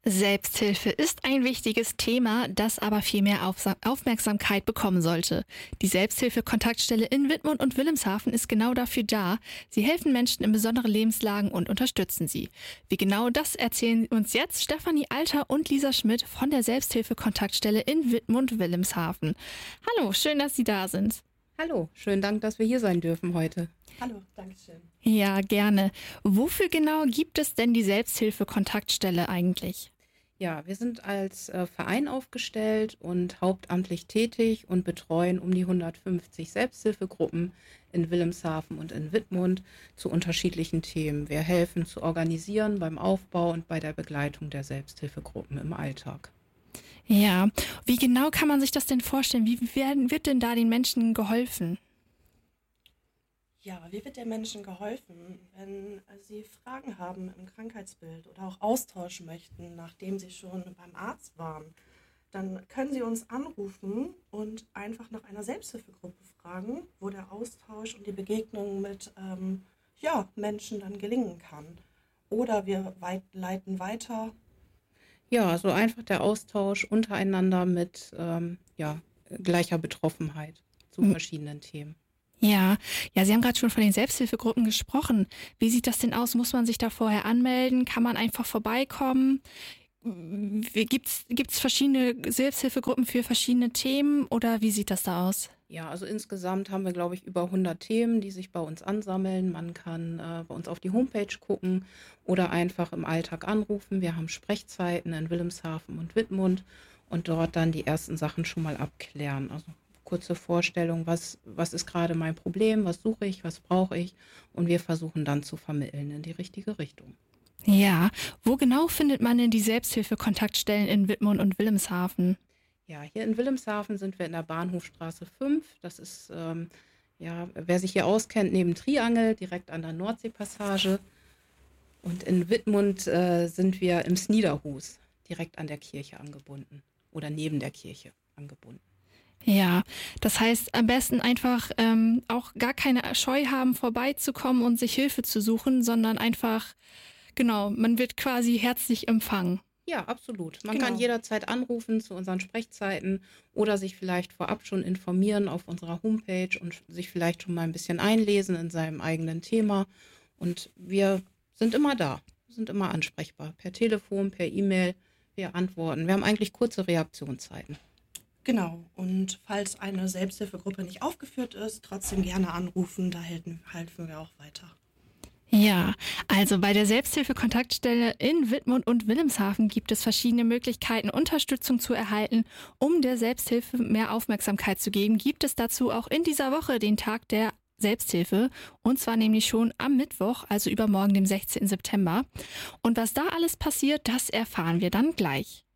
Selbsthilfe ist ein wichtiges Thema, das aber viel mehr Aufmerksamkeit bekommen sollte. Die Selbsthilfe-Kontaktstelle in Wittmund und Wilhelmshaven ist genau dafür da. Sie helfen Menschen in besonderen Lebenslagen und unterstützen sie. Wie genau das erzählen uns jetzt Stefanie Alter und Lisa Schmidt von der Selbsthilfe-Kontaktstelle in Wittmund und Wilhelmshaven. Hallo, schön, dass Sie da sind. Hallo, schönen Dank, dass wir hier sein dürfen heute. Hallo, danke schön. Ja, gerne. Wofür genau gibt es denn die Selbsthilfe-Kontaktstelle eigentlich? Ja, wir sind als Verein aufgestellt und hauptamtlich tätig und betreuen um die 150 Selbsthilfegruppen in Wilhelmshaven und in Wittmund zu unterschiedlichen Themen. Wir helfen zu organisieren beim Aufbau und bei der Begleitung der Selbsthilfegruppen im Alltag. Ja, wie genau kann man sich das denn vorstellen? Wird denn da den Menschen geholfen? Ja, wie wird den Menschen geholfen, wenn sie Fragen haben im Krankheitsbild oder auch austauschen möchten, nachdem sie schon beim Arzt waren? Dann können sie uns anrufen und einfach nach einer Selbsthilfegruppe fragen, wo der Austausch und die Begegnung mit Menschen dann gelingen kann. Oder wir leiten weiter. Ja, so einfach der Austausch untereinander mit gleicher Betroffenheit zu verschiedenen Themen. Ja, Sie haben gerade schon von den Selbsthilfegruppen gesprochen. Wie sieht das denn aus? Muss man sich da vorher anmelden? Kann man einfach vorbeikommen? Gibt's verschiedene Selbsthilfegruppen für verschiedene Themen oder wie sieht das da aus? Ja, also insgesamt haben wir, glaube ich, über 100 Themen, die sich bei uns ansammeln. Man kann bei uns auf die Homepage gucken oder einfach im Alltag anrufen. Wir haben Sprechzeiten in Wilhelmshaven und Wittmund und dort dann die ersten Sachen schon mal abklären. Also kurze Vorstellung, was ist gerade mein Problem, was suche ich, was brauche ich, und wir versuchen dann zu vermitteln in die richtige Richtung. Ja, wo genau findet man denn die Selbsthilfe-Kontaktstellen in Wittmund und Wilhelmshaven? Ja, hier in Wilhelmshaven sind wir in der Bahnhofstraße 5. Das ist, wer sich hier auskennt, neben Triangel, direkt an der Nordseepassage. Und in Wittmund sind wir im Sniederhus, direkt an der Kirche angebunden oder neben der Kirche angebunden. Ja, das heißt am besten einfach auch gar keine Scheu haben, vorbeizukommen und sich Hilfe zu suchen, sondern einfach, genau, man wird quasi herzlich empfangen. Ja, absolut. Man kann jederzeit anrufen zu unseren Sprechzeiten oder sich vielleicht vorab schon informieren auf unserer Homepage und sich vielleicht schon mal ein bisschen einlesen in seinem eigenen Thema. Und wir sind immer da, sind immer ansprechbar, per Telefon, per E-Mail. Wir antworten. Wir haben eigentlich kurze Reaktionszeiten. Genau, und falls eine Selbsthilfegruppe nicht aufgeführt ist, trotzdem gerne anrufen, da helfen wir auch weiter. Ja, also bei der Selbsthilfe-Kontaktstelle in Wittmund und Wilhelmshaven gibt es verschiedene Möglichkeiten, Unterstützung zu erhalten. Um der Selbsthilfe mehr Aufmerksamkeit zu geben, gibt es dazu auch in dieser Woche den Tag der Selbsthilfe, und zwar nämlich schon am Mittwoch, also übermorgen, dem 16. September. Und was da alles passiert, das erfahren wir dann gleich.